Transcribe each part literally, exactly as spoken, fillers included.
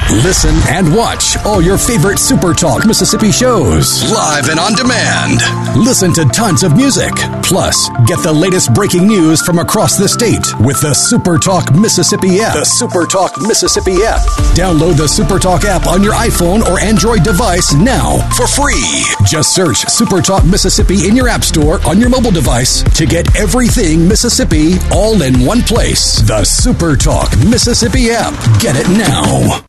Listen and watch all your favorite Super Talk Mississippi shows live and on demand. Listen to tons of music. Plus, get the latest breaking news from across the state with the Super Talk Mississippi app. The Super Talk Mississippi app. Download the Super Talk app on your iPhone or Android device now for free. Just search Super Talk Mississippi in your app store on your mobile device to get everything Mississippi all in one place. The Super Talk Mississippi app. Get it now.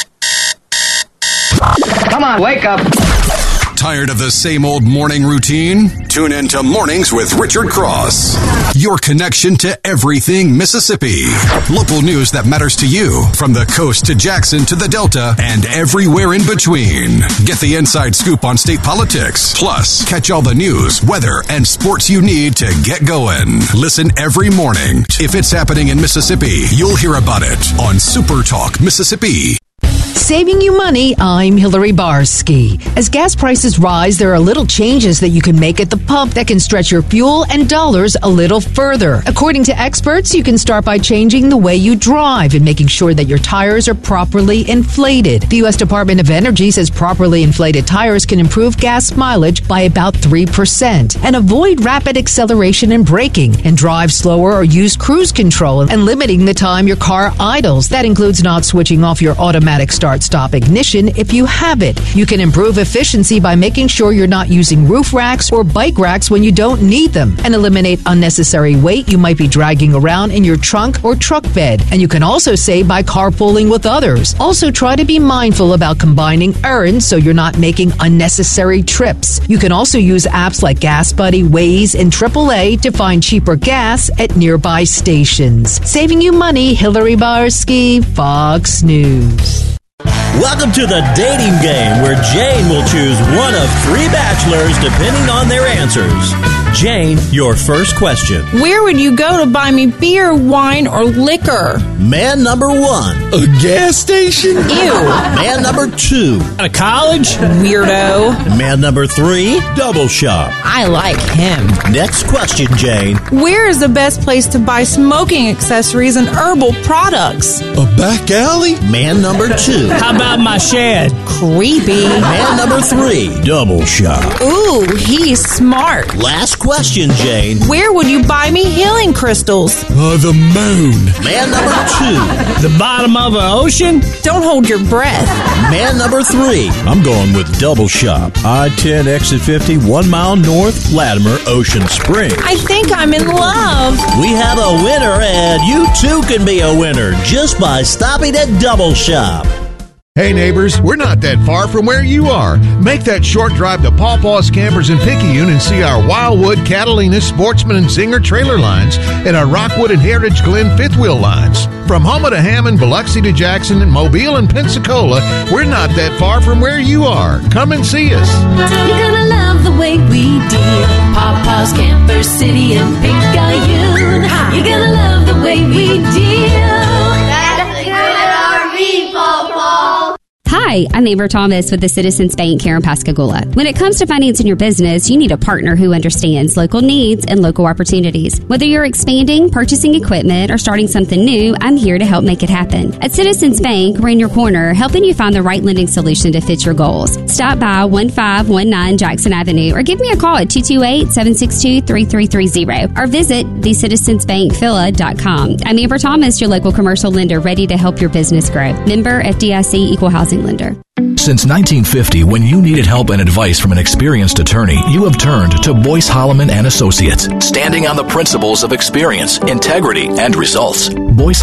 Come on, wake up. Tired of the same old morning routine? Tune in to Mornings with Richard Cross. Your connection to everything Mississippi. Local news that matters to you, from the coast to Jackson to the Delta and everywhere in between. Get the inside scoop on state politics. Plus, catch all the news, weather, and sports you need to get going. Listen every morning. If it's happening in Mississippi, you'll hear about it on Super Talk Mississippi. Saving you money, I'm Hillary Barsky. As gas prices rise, there are little changes that you can make at the pump that can stretch your fuel and dollars a little further. According to experts, you can start by changing the way you drive and making sure that your tires are properly inflated. The U S Department of Energy says properly inflated tires can improve gas mileage by about three percent. And avoid rapid acceleration and braking, and drive slower or use cruise control and limiting the time your car idles. That includes not switching off your automatic start-stop ignition if you have it. You can improve efficiency by making sure you're not using roof racks or bike racks when you don't need them, and eliminate unnecessary weight you might be dragging around in your trunk or truck bed. And you can also save by carpooling with others. Also, try to be mindful about combining errands so you're not making unnecessary trips. You can also use apps like Gas Buddy, Waze, and triple A to find cheaper gas at nearby stations. Saving you money, Hillary Barsky, Fox News. Welcome to the dating game, where Jane will choose one of three bachelors depending on their answers. Jane, your first question. Where would you go to buy me beer, wine, or liquor? Man number one. A gas station? Ew. Man number two. At a college? Weirdo. Man number three. Double Shop. I like him. Next question, Jane. Where is the best place to buy smoking accessories and herbal products? A back alley? Man number two. How about my shed? Creepy. Man number three. Double Shop. Ooh, he's smart. Last question, Jane. Where would you buy me healing crystals? Uh, the moon. Man number two. The bottom of an ocean? Don't hold your breath. Man number three. I'm going with Double Shop. I ten, exit fifty, one mile north, Latimer, Ocean Springs. I think I'm in love. We have a winner, and you too can be a winner just by stopping at Double Shop. Hey neighbors, we're not that far from where you are. Make that short drive to Paw Paw's Campers in Picayune and see our Wildwood, Catalina, Sportsman, and Zinger trailer lines and our Rockwood and Heritage Glen fifth wheel lines. From Houma to Hammond, Biloxi to Jackson, and Mobile and Pensacola, we're not that far from where you are. Come and see us. You're gonna love the way we deal. Paw Paw's Camper City and Picayune. You're gonna love the way we deal. That's a good R V, Paw Paw. Hi, I'm Amber Thomas with the Citizens Bank here in Pascagoula. When it comes to financing your business, you need a partner who understands local needs and local opportunities. Whether you're expanding, purchasing equipment, or starting something new, I'm here to help make it happen. At Citizens Bank, we're in your corner, helping you find the right lending solution to fit your goals. Stop by one five one nine Jackson Avenue or give me a call at two two eight, seven six two, three three three zero or visit the citizens bank phila dot com. I'm Amber Thomas, your local commercial lender, ready to help your business grow. Member F D I C Equal Housing Lender. Since nineteen fifty, when you needed help and advice from an experienced attorney, you have turned to Boyce Holloman and Associates, standing on the principles of experience, integrity, and results. Boyce